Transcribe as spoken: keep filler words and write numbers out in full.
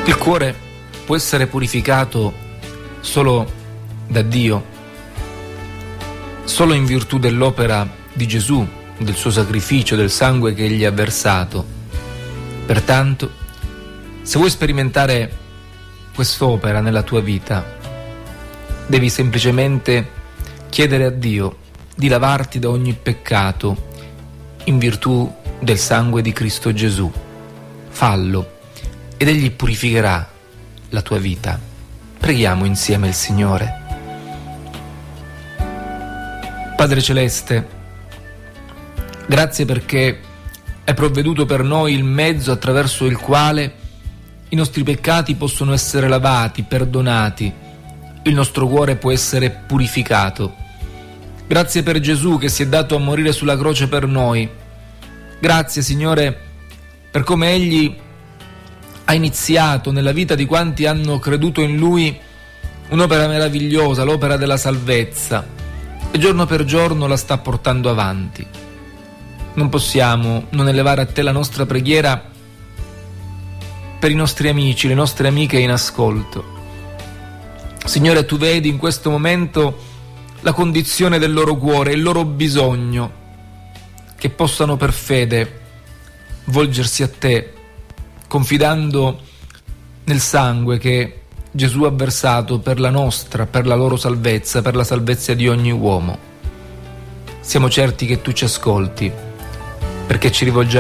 Il cuore può essere purificato solo da Dio, solo in virtù dell'opera di Gesù, del suo sacrificio, del sangue che egli ha versato. Pertanto, se vuoi sperimentare quest'opera nella tua vita, devi semplicemente chiedere a Dio di lavarti da ogni peccato in virtù del sangue di Cristo Gesù. Fallo ed egli purificherà la tua vita. Preghiamo insieme il Signore. Padre Celeste, grazie perché hai provveduto per noi il mezzo attraverso il quale i nostri peccati possono essere lavati, perdonati, il nostro cuore può essere purificato. Grazie per Gesù che si è dato a morire sulla croce per noi. Grazie, Signore, per come egli ha iniziato nella vita di quanti hanno creduto in Lui un'opera meravigliosa, l'opera della salvezza, e giorno per giorno la sta portando avanti. Non possiamo non elevare a Te la nostra preghiera per i nostri amici, le nostre amiche in ascolto. Signore, Tu vedi in questo momento la condizione del loro cuore, il loro bisogno, che possano per fede volgersi a Te, confidando nel sangue che Gesù ha versato per la nostra, per la loro salvezza, per la salvezza di ogni uomo. Siamo certi che Tu ci ascolti, perché ci rivolgiamo